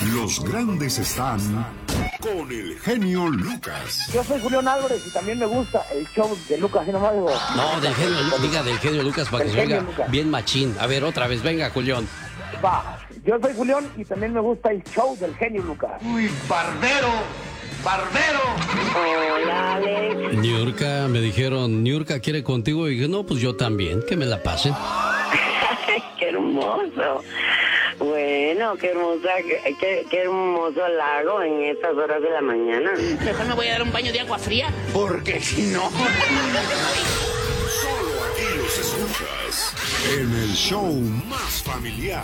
Los grandes están con el genio Lucas. Yo soy Julián Álvarez y también me gusta el show de Lucas. ¿Sí nomás digo? No, del genio, diga del genio Lucas para que se oiga bien machín. A ver, otra vez, venga, Julián. Va, yo soy Julián y también me gusta el show del genio Lucas. ¡Uy, barbero! ¡Barbero! Hola, Alex. Niurka, me dijeron, Niurka quiere contigo. Y dije, no, pues yo también, que me la pasen. ¡Qué hermoso! Bueno, qué hermoso lago en estas horas de la mañana. Mejor me voy a dar un baño de agua fría. Porque si no... Solo aquí los escuchas en el show más familiar.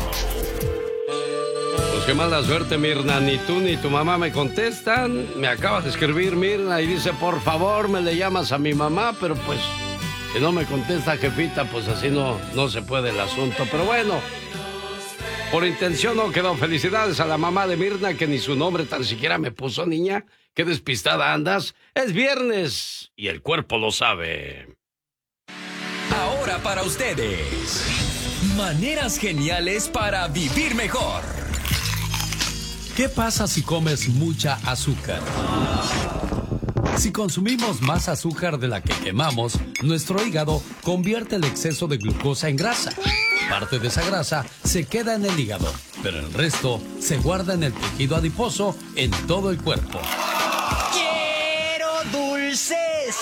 Pues qué mala suerte, Mirna. Ni tú ni tu mamá me contestan. Me acaba de escribir Mirna y dice, por favor, me le llamas a mi mamá, pero pues, si no me contesta, jefita, pues así no se puede el asunto. Pero bueno, por intención no quedó. Felicidades a la mamá de Mirna, que ni su nombre tan siquiera me puso, niña. Qué despistada andas. Es viernes y el cuerpo lo sabe. Ahora para ustedes, maneras geniales para vivir mejor. ¿Qué pasa si comes mucha azúcar? Si consumimos más azúcar de la que quemamos, nuestro hígado convierte el exceso de glucosa en grasa. Parte de esa grasa se queda en el hígado, pero el resto se guarda en el tejido adiposo en todo el cuerpo. ¡Quiero dulces!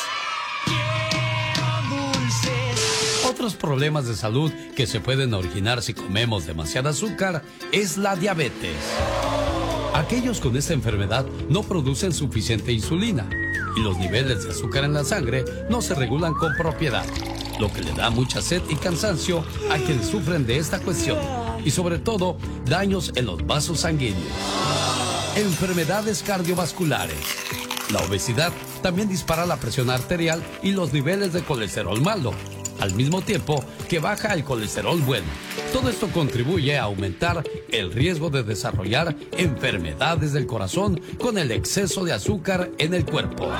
Otros problemas de salud que se pueden originar si comemos demasiada azúcar es la diabetes. Aquellos con esta enfermedad no producen suficiente insulina y los niveles de azúcar en la sangre no se regulan con propiedad, lo que le da mucha sed y cansancio a quienes sufren de esta cuestión y sobre todo daños en los vasos sanguíneos. Enfermedades cardiovasculares. La obesidad también dispara la presión arterial y los niveles de colesterol malo, al mismo tiempo que baja el colesterol bueno. Todo esto contribuye a aumentar el riesgo de desarrollar enfermedades del corazón con el exceso de azúcar en el cuerpo.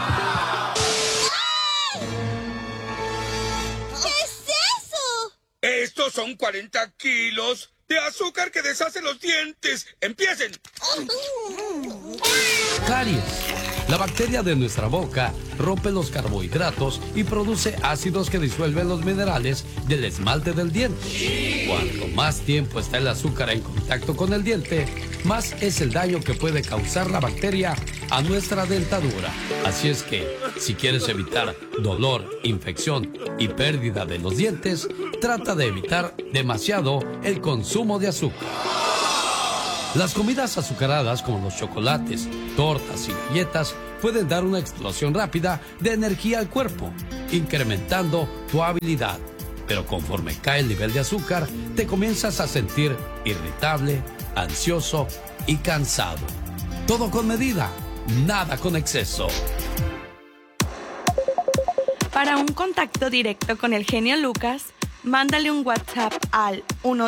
¿Qué es eso? Estos son 40 kilos de azúcar que deshace los dientes. ¡Empiecen! Caries. La bacteria de nuestra boca rompe los carbohidratos y produce ácidos que disuelven los minerales del esmalte del diente. Cuanto más tiempo está el azúcar en contacto con el diente, más es el daño que puede causar la bacteria a nuestra dentadura. Así es que, si quieres evitar dolor, infección y pérdida de los dientes, trata de evitar demasiado el consumo de azúcar. Las comidas azucaradas como los chocolates, tortas y galletas pueden dar una explosión rápida de energía al cuerpo, incrementando tu habilidad. Pero conforme cae el nivel de azúcar, te comienzas a sentir irritable, ansioso y cansado. Todo con medida, nada con exceso. Para un contacto directo con el genio Lucas, mándale un WhatsApp al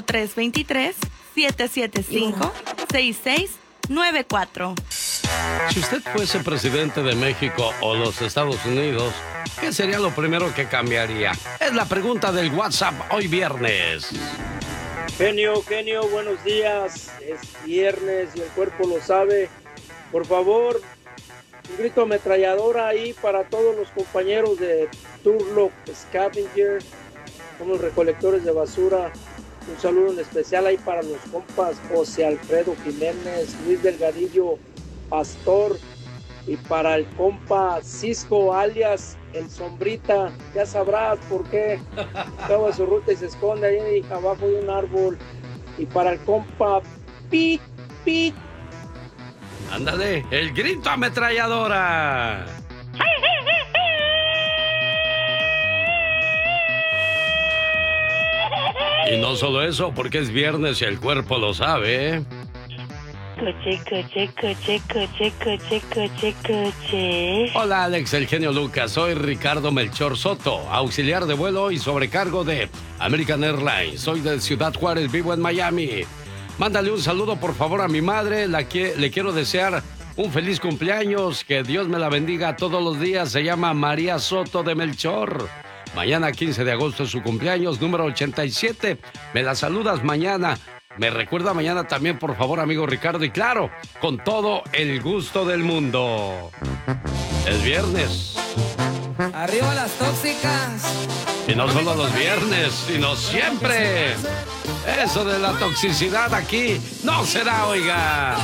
1323-775-6694. Si usted fuese presidente de México o los Estados Unidos, ¿qué sería lo primero que cambiaría? Es la pregunta del WhatsApp hoy viernes. Genio, buenos días. Es viernes y el cuerpo lo sabe. Por favor, un grito ametralladora ahí para todos los compañeros de Turlock Scavenger, somos recolectores de basura. Un saludo en especial ahí para los compas José Alfredo Jiménez, Luis Delgadillo, Pastor, y para el compa Cisco alias El Sombrita. Ya sabrás por qué acaba su ruta y se esconde ahí abajo de un árbol. Y para el compa Pit. Ándale, el grito ametralladora. Y no solo eso, porque es viernes y el cuerpo lo sabe, ¿eh? Coche. Hola, Alex, el genio Lucas. Soy Ricardo Melchor Soto, auxiliar de vuelo y sobrecargo de American Airlines. Soy de Ciudad Juárez, vivo en Miami. Mándale un saludo, por favor, a mi madre. Le quiero desear un feliz cumpleaños. Que Dios me la bendiga todos los días. Se llama María Soto de Melchor. Mañana, 15 de agosto, es su cumpleaños, número 87. Me la saludas mañana. Me recuerda mañana también, por favor, amigo Ricardo. Y claro, con todo el gusto del mundo. Es viernes. Arriba las tóxicas. Y no solo los viernes, sino siempre. Eso de la toxicidad aquí no será, oiga.